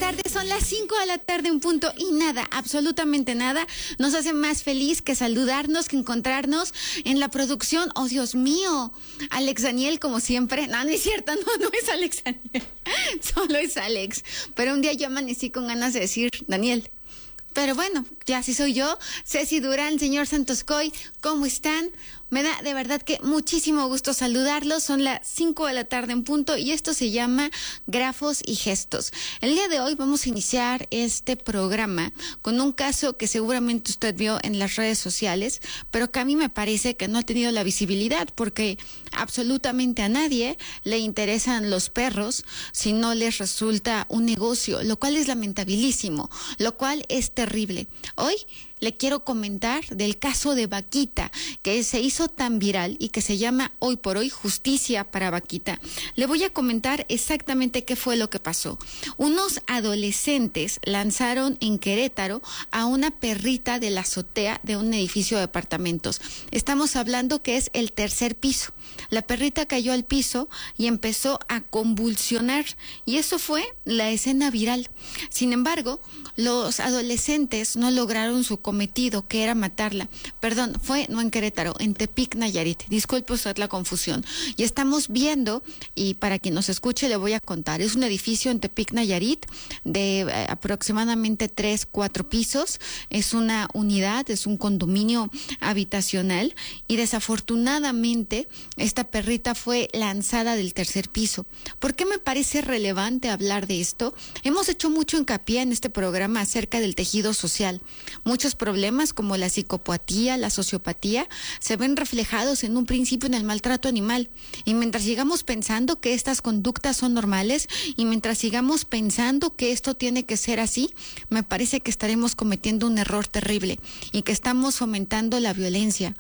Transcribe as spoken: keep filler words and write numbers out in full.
tarde, son las cinco de la tarde en punto y nada, absolutamente nada nos hace más feliz que saludarnos, que encontrarnos en la producción. Oh, Dios mío, Alex Daniel, como siempre. No, no es cierto, no, no es Alex Daniel, solo es Alex. Pero un día yo amanecí con ganas de decir Daniel. Pero bueno, ya sí soy yo, Ceci Durán, señor Santos Coy, ¿cómo están? Me da de verdad que muchísimo gusto saludarlos. Son las cinco de la tarde en punto y esto se llama Grafos y Gestos. El día de hoy vamos a iniciar este programa con un caso que seguramente usted vio en las redes sociales, pero que a mí me parece que no ha tenido la visibilidad porque absolutamente a nadie le interesan los perros si no les resulta un negocio, lo cual es lamentabilísimo, lo cual es terrible. Hoy le quiero comentar del caso de Vaquita, que se hizo tan viral y que se llama hoy por hoy Justicia para Vaquita. Le voy a comentar exactamente qué fue lo que pasó. Unos adolescentes lanzaron en Querétaro a una perrita de la azotea de un edificio de departamentos. Estamos hablando que es el tercer piso. La perrita cayó al piso y empezó a convulsionar y eso fue la escena viral. Sin embargo, los adolescentes no lograron su cometido, que era matarla. Perdón, fue no en Querétaro, en Tepic, Nayarit. Disculpe usted la confusión. Y estamos viendo, y para quien nos escuche le voy a contar, es un edificio en Tepic, Nayarit, de eh, aproximadamente tres, cuatro pisos. Es una unidad, es un condominio habitacional y desafortunadamente esta perrita fue lanzada del tercer piso. ¿Por qué me parece relevante hablar de esto? Hemos hecho mucho hincapié en este programa acerca del tejido social. Muchos problemas como la psicopatía, la sociopatía, se ven reflejados en un principio en el maltrato animal. Y mientras sigamos pensando que estas conductas son normales y mientras sigamos pensando que esto tiene que ser así, me parece que estaremos cometiendo un error terrible y que estamos fomentando la violencia.